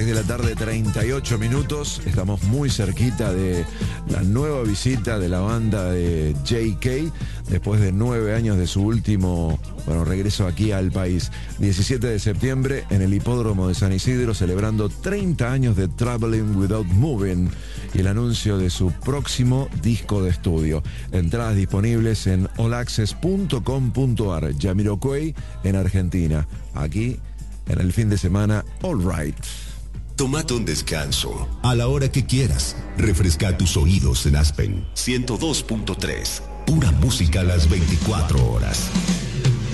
6 de la tarde, 38 minutos. Estamos muy cerquita de la nueva visita de la banda de JK, después de 9 años de su último, regreso aquí al país. 17 de septiembre en el hipódromo de San Isidro, celebrando 30 años de Traveling Without Moving y el anuncio de su próximo disco de estudio. Entradas disponibles en allaccess.com.ar. Jamiroquai en Argentina. Aquí en el fin de semana, All Right. Tómate un descanso a la hora que quieras. Refresca tus oídos en Aspen 102.3. Pura música a las 24 horas.